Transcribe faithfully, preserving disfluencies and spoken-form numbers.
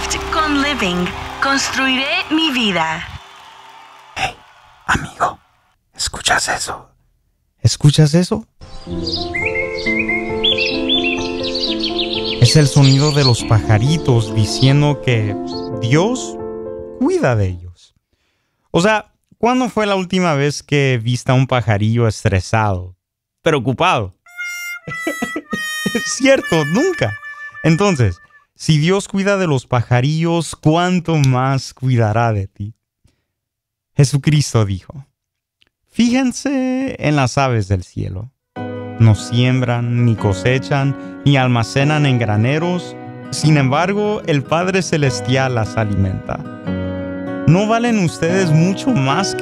podcast con Living. Construiré mi vida. Hey, amigo, ¿escuchas eso? ¿Escuchas eso? Es el sonido de los pajaritos diciendo que Dios cuida de ellos. O sea, ¿cuándo fue la última vez que viste a un pajarillo estresado, preocupado? Es cierto, nunca. Entonces, si Dios cuida de los pajarillos, ¿cuánto más cuidará de ti? Jesucristo dijo: fíjense en las aves del cielo. No siembran, ni cosechan, ni almacenan en graneros. Sin embargo, el Padre Celestial las alimenta. ¿No valen ustedes mucho más que